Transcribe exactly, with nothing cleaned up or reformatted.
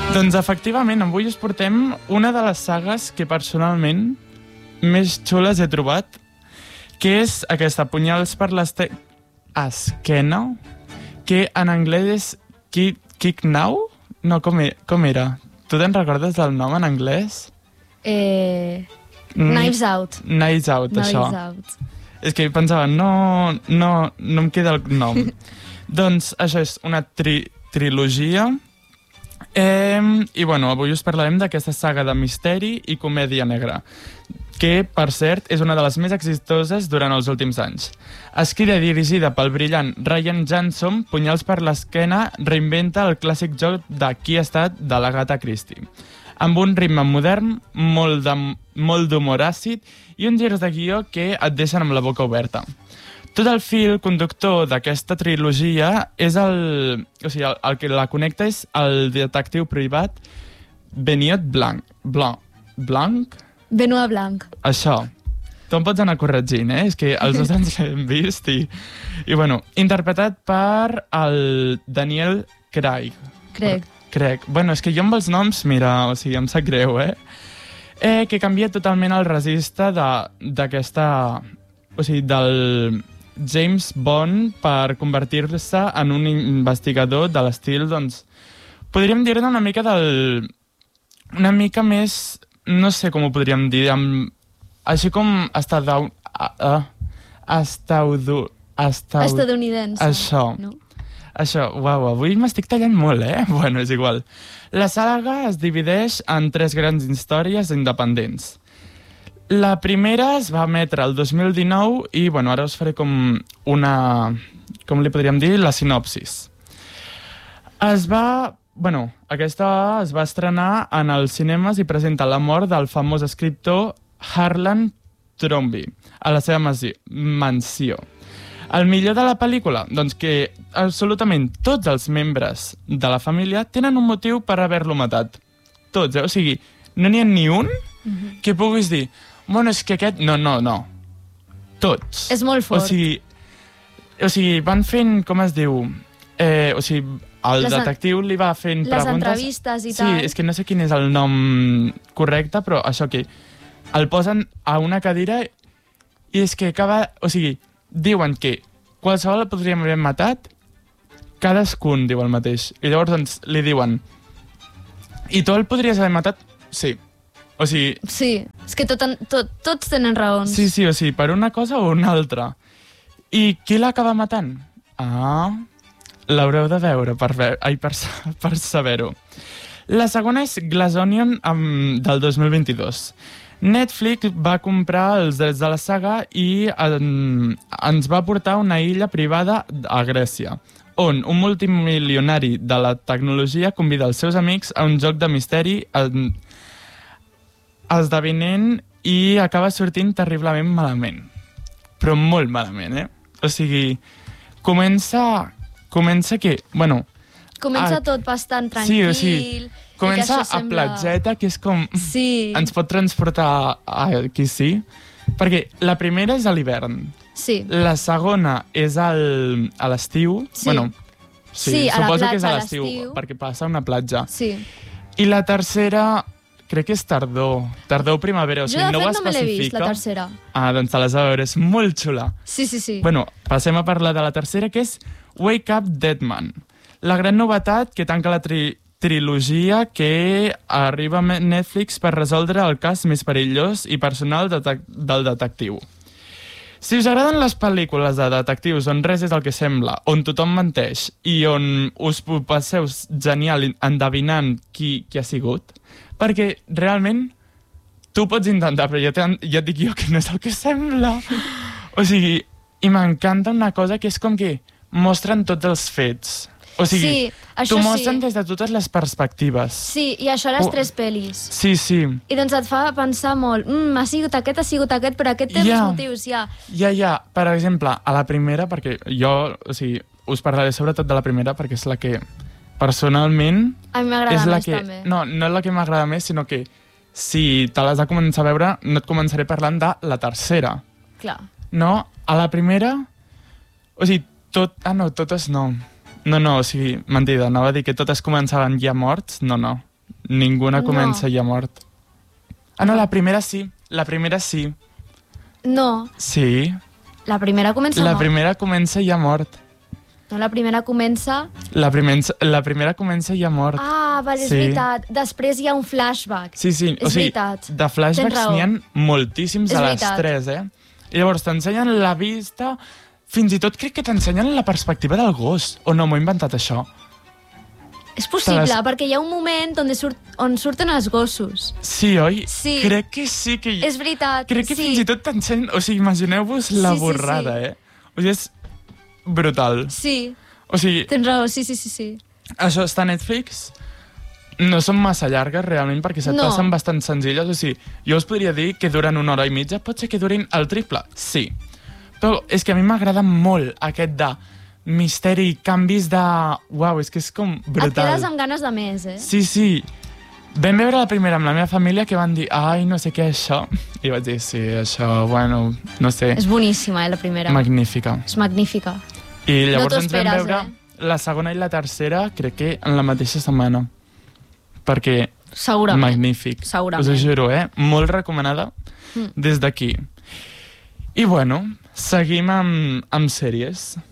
Doncs efectivament, avui us portem una de les sagues que personalment més xules he trobat, que és aquesta, Punyals per l'esquena, que en anglès és Kick, kick Now? No, com, e com era? Tu te'n recordes del nom en anglès? Eh... Knives Out. Knives Out, Knives això. Out. És que pensava, no, no, no em queda el nom. Doncs això és una tri trilogia. Eh, I bueno, avui us parlarem d'aquesta saga de misteri i comèdia negra, que, per cert, és una de les més exitoses durant els últims anys. Escrita i dirigida pel brillant Rian Johnson, Punyals per l'esquena reinventa el clàssic joc de qui ha estat de l'Agatha Christie, amb un ritme modern, molt de, molt d'humor àcid i un gir de guió que et deixen amb la boca oberta. Tot el fil conductor d'aquesta trilogia és el... O sigui, el, el que la connecta és el detectiu privat Benoit Blanc. Blanc? Blanc? Benoit Blanc. Això. Tu em pots anar corregint, eh? És que els dos ens l'hem vist i... I, bueno, interpretat per el Daniel Craig. Craig. Craig. Bueno, és que jo amb els noms, mira, o sigui, em sap greu, eh? eh que canvia totalment el registre d'aquesta... O sigui, del James Bond per convertir-se en un investigador de l'estil, doncs... Podríem dir-ne una mica del... Una mica més... No sé com ho podríem dir, amb, així com estadau, uh, estaudu, estaudu, estadounidense. Això, no? això, uau, avui m'estic tallant molt, eh? Bueno, és igual. La saga es divideix en tres grans històries independents. La primera es va emetre el dos mil dinou i, bueno, ara us faré com una... Com li podríem dir? La sinopsis. Es va... Bueno, aquesta es va estrenar en els cinemes i presenta la mort del famós escriptor Harlan Thrombey a la seva mansió. El millor de la pel·lícula? Doncs que absolutament tots els membres de la família tenen un motiu per haver-lo matat. Tots, eh? O sigui, no n'hi ha ni un mm-hmm. que puguis dir bueno, és que aquest... No, no, no. Tots. És molt fort. O sigui, o sigui van fent, com es diu... Eh, o sigui, el les detectiu li va fent les preguntes... Les entrevistes i sí, tal. Sí, és que no sé quin és el nom correcte, però això que el posen a una cadira i és que acaba... O sigui, diuen que qualsevol el podríem haver matat, cadascun diu el mateix. I llavors doncs, li diuen i tu el podries haver matat? Sí. O sigui... Sí, és que tot, tot, tots tenen raons. Sí, sí, o sigui, per una cosa o una altra. I qui l'acaba matant? Ah... L'haureu de veure per, ve ai, per, per saber-ho. La segona és Glass Onion um, del dos mil vint-i-dos. Netflix va comprar els drets de la saga i um, ens va portar a una illa privada a Grècia, on un multimilionari de la tecnologia convida els seus amics a un joc de misteri um, esdevenent i acaba sortint terriblement malament. Però molt malament, eh? O sigui, comença... Comença que, bueno... Comença a, tot bastant tranquil. Sí, o sigui, comença a sembla... platgeta, que és com... Sí. Ens pot transportar a aquí, sí. Perquè la primera és a l'hivern. Sí. La segona és al, a l'estiu. Sí. Bueno, sí, sí, a suposo la platja, que és a l'estiu, perquè passa a una platja. Sí. I la tercera... Crec que és tardor. Tardor o primavera, o sigui, jo, de no ho fet, no me l'he vist, la especifica. tercera. Ah, doncs te l'has de veure, és molt xula. Sí, sí, sí. Bueno, passem a parlar de la tercera, que és Wake Up Dead Man. La gran novetat que tanca la tri trilogia que arriba a Netflix per resoldre el cas més perillós i personal de del detectiu. Si us agraden les pel·lícules de detectius on res és el que sembla, on tothom menteix i on us passeu genial endevinant qui, qui ha sigut, perquè realment tu pots intentar, però ja, ja et dic jo que no és el que sembla. O sigui, i m'encanta una cosa que és com que mostren tots els fets. O sigui, sí, t'ho mostren sí. des de totes les perspectives. Sí, i això a les oh. tres pel·lis. Sí, sí. I doncs et fa pensar molt, mm, ha sigut aquest, ha sigut aquest, però aquest té ja. els motius, ja. Ja, ja. Per exemple, a la primera, perquè jo, o sigui, us parlaré sobretot de la primera, perquè és la que, personalment... A mi m'agrada més, que, també. No, no és la que m'agrada més, sinó que si te l'has de començar a veure, no et començaré parlant de la tercera. Clar. No? A la primera... O sigui, tot... Ah, no, totes no. No, no, o sigui, mentida. Anava a dir que totes començaven ja morts. No, no. Ninguna No. comença i ha mort. Ah, no, la primera sí. La primera sí. No, Sí. la primera comença La mort. primera comença i ha mort. No, la primera comença... La, primença, la primera comença i ha mort. Ah, vale, és Sí. veritat. Després hi ha un flashback. Sí, sí. És o sigui, veritat. de flashbacks Tens raó. n'hi ha moltíssims És a les veritat. tres, eh? I llavors t'ensenyen la vista... Fins i tot crec que t'ensenyen la perspectiva del gos. O no, m'ho he inventat, això. És possible, Te les- perquè hi ha un moment on, surt, on surten els gossos. Sí, oi? Sí. Crec que sí que... hi- És veritat, Crec que sí. fins i tot t'ensenyen... O sigui, imagineu-vos la Sí, sí, borrada, sí. eh? O sigui, és brutal. Sí, O sigui, tens raó, sí, sí, sí. sí. això està a Netflix. No són massa llargues, realment, perquè se't No. passen bastant senzilles. O sigui, jo us podria dir que duren una hora i mitja. Pot ser que durin el triple? Sí. Però és que a mi m'agrada molt aquest de misteri, canvis de... Uau, és que és com brutal. Et quedes amb ganes de més, eh? Sí, sí. Vam veure la primera amb la meva família que van dir ai, no sé què és això. I vaig dir, sí, això, bueno, no sé. És boníssima, eh, la primera. Magnífica. És magnífica. I No llavors t'ho ens vam esperes, veure eh? la segona i la tercera, crec que en la mateixa setmana. Perquè Segurament. magnífic. Segurament. Us ho juro, eh? Molt recomanada Mm. des d'aquí. I bueno, seguim amb, amb sèries.